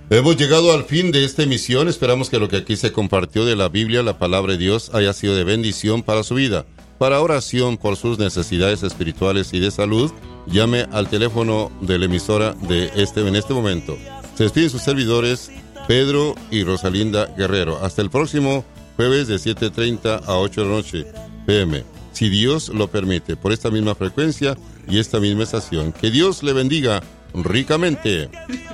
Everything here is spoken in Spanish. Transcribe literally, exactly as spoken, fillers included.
Hemos llegado al fin de esta emisión. Esperamos que lo que aquí se compartió de la Biblia, la palabra de Dios, haya sido de bendición para su vida. Para oración por sus necesidades espirituales y de salud, llame al teléfono de la emisora de este en este momento. Se despiden sus servidores, Pedro y Rosalinda Guerrero. Hasta el próximo jueves de siete treinta a ocho de la noche, P M. Si Dios lo permite, por esta misma frecuencia y esta misma estación. Que Dios le bendiga ricamente.